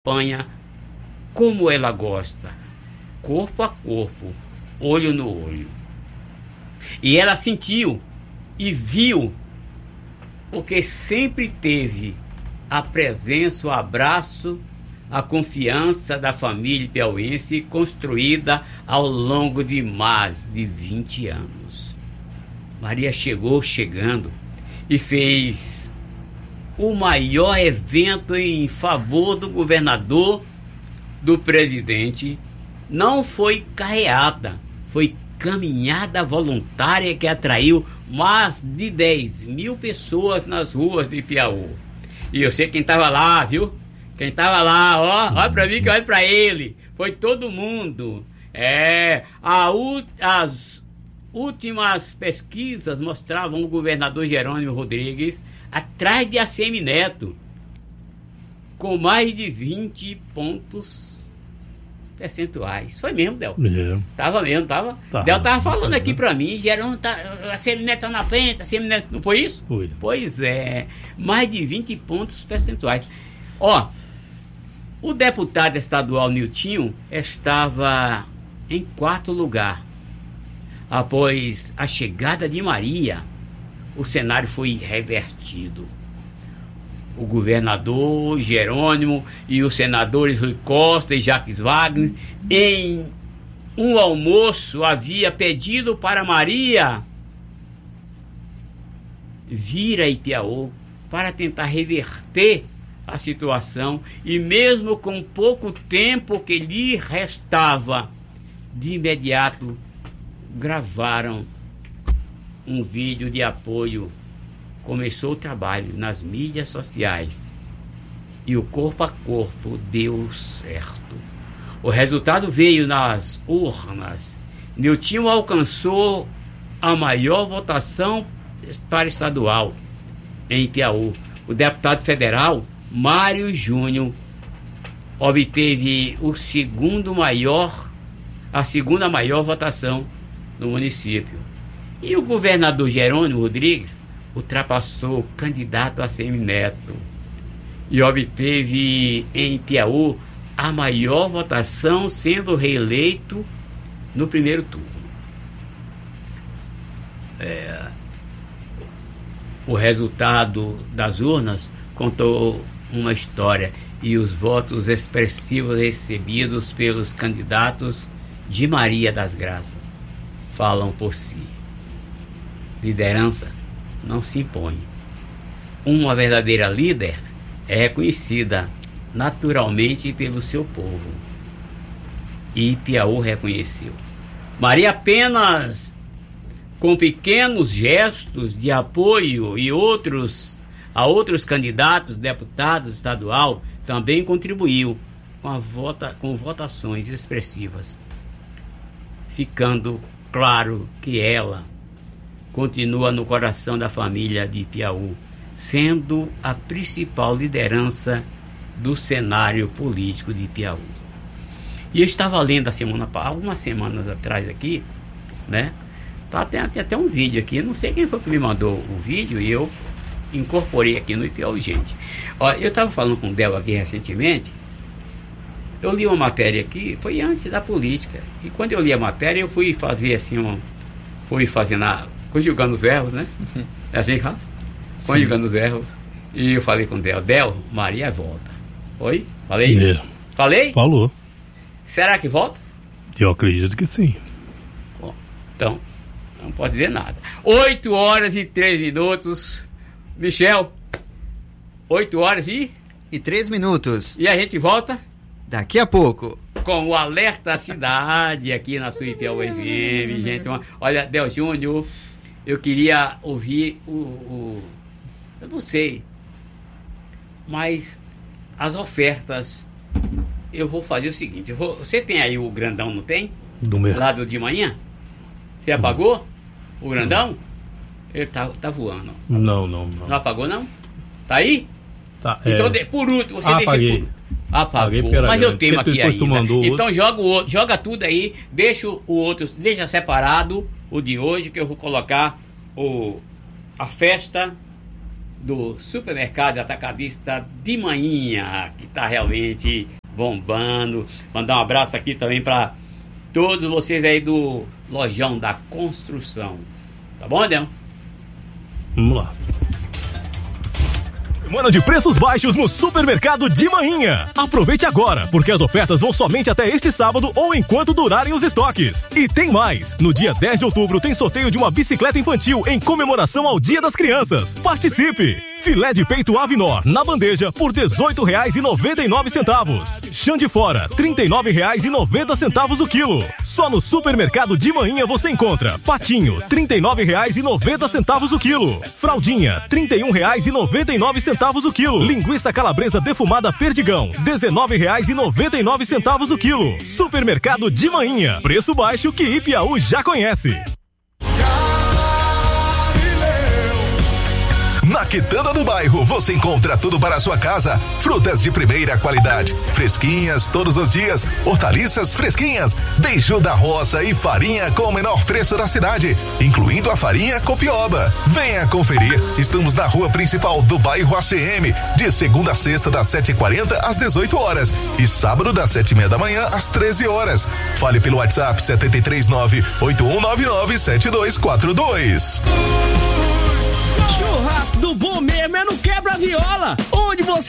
acompanha como ela gosta, corpo a corpo, olho no olho. E ela sentiu e viu, porque sempre teve a presença, o abraço, a confiança da família piauiense construída ao longo de mais de 20 anos. Maria chegando e fez o maior evento em favor do governador, do presidente. Não foi carreata, foi caminhada voluntária que atraiu mais de 10 mil pessoas nas ruas de Piauí. E eu sei quem estava lá, viu? Quem estava lá, ó, olha para mim que olha para ele. Foi todo mundo. As últimas pesquisas mostravam o governador Jerônimo Rodrigues atrás de ACM Neto, com mais de 20 pontos percentuais. Foi mesmo, Del. Tava mesmo, tava. Del tava falando aqui pra mim, Jerônimo, ACM Neto tá na frente, ACM Neto, não foi isso? Foi. Pois é, mais de 20 pontos percentuais. Ó, o deputado estadual Niltinho estava em 4º lugar. Após a chegada de Maria, o cenário foi revertido. O governador Jerônimo e os senadores Rui Costa e Jacques Wagner, em um almoço, havia pedido para Maria vir a Ipiaú para tentar reverter a situação, e mesmo com pouco tempo que lhe restava, de imediato gravaram um vídeo de apoio. Começou o trabalho nas mídias sociais e o corpo a corpo deu certo. O resultado veio nas urnas. Niltinho alcançou a maior votação para estadual em Piauí. O deputado federal Mário Júnior obteve a segunda maior votação no município. E o governador Jerônimo Rodrigues ultrapassou o candidato ACM Neto e obteve em Piauí a maior votação, sendo reeleito no primeiro turno. O resultado das urnas contou uma história, e os votos expressivos recebidos pelos candidatos de Maria das Graças falam por si. Liderança não se impõe. Uma verdadeira líder é reconhecida naturalmente pelo seu povo. E Piauí reconheceu. Maria, apenas com pequenos gestos de apoio a outros candidatos, deputados estadual, também contribuiu com votações expressivas, ficando claro que ela continua no coração da família de Piauí, sendo a principal liderança do cenário político de Piauí. E eu estava lendo algumas semanas atrás aqui, né? Tem até um vídeo aqui, não sei quem foi que me mandou o vídeo, e eu incorporei aqui no Piauí, gente. Ó, eu estava falando com o Del aqui recentemente, eu li uma matéria aqui, foi antes da política, e quando eu li a matéria, eu fui fazer assim, conjugando os erros, né? É assim que fala? Conjugando os erros. E eu falei com o Del, Maria volta. Foi? Falei isso? Falei? Falou. Será que volta? Eu acredito que sim. Bom, então, não pode dizer nada. 8h03. Michel, 8h03. E a gente volta daqui a pouco com o Alerta Cidade aqui na sua Piauí FM, gente. Olha, Del Júnior, eu queria ouvir eu não sei, mas as ofertas, eu vou fazer o seguinte, você tem aí o grandão, não tem? Do meu lado de manhã? Você apagou o grandão? Ele tá voando. Não. Não apagou, não? Tá aí? Tá. Então, por último, você deixa apaguei. Apagou. Mas eu tenho aqui ainda. Então joga tudo aí, deixa o outro, deixa separado o de hoje, que eu vou colocar a festa do Supermercado Atacadista de Manhinha, que está realmente bombando. Mandar um abraço aqui também para todos vocês aí do Lojão da Construção. Tá bom, Adão? Vamos lá. Semana de preços baixos no Supermercado de Manhinha. Aproveite agora, porque as ofertas vão somente até este sábado ou enquanto durarem os estoques. E tem mais! No dia 10 de outubro tem sorteio de uma bicicleta infantil em comemoração ao Dia das Crianças. Participe! Filé de peito Avinor na bandeja por R$ 18,99. Chã de fora, R$ 39,90 o quilo. Só no Supermercado de Manhinha você encontra patinho, R$ 39,90 o quilo. Fraldinha, R$ 31,99 o quilo. Linguiça calabresa defumada Perdigão, R$ 19,99 o quilo. Supermercado de Manhinha, preço baixo que Ipiaú já conhece. Na Quitanda do Bairro você encontra tudo para a sua casa. Frutas de primeira qualidade, fresquinhas todos os dias, hortaliças fresquinhas, beiju da roça e farinha com o menor preço da cidade, incluindo a farinha Copioba. Venha conferir. Estamos na rua principal do bairro ACM, de segunda a sexta das 7h40 às 18 horas e sábado das 7h30 da manhã às 13 horas. Fale pelo WhatsApp 739-8199-7242. Churrasco do bom mesmo é no Quebra Viola, onde você